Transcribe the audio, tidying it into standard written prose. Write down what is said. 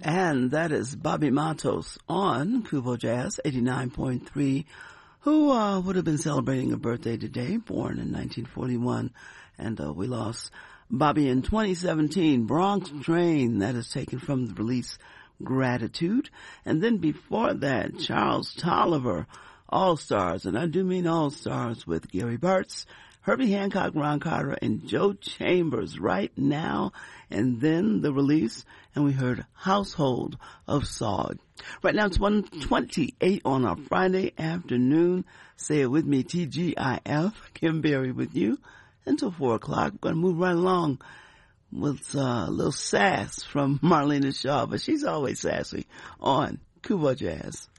And that is Bobby Matos on Kubo Jazz 89.3, who would have been celebrating a birthday today, born in 1941. And we lost Bobby in 2017. Bronx Train, that is taken from the release Gratitude. And then before that, Charles Tolliver, All Stars, and I do mean All Stars, with Gary Bartz, Herbie Hancock, Ron Carter, and Joe Chambers, Right Now. And then the release, and we heard Household of Sod. Right now it's 1:28 on a Friday afternoon. Say it with me, TGIF, Kim Berry with you until 4 o'clock. We're going to move right along with a little sass from Marlena Shaw, but she's always sassy on Kubo Jazz.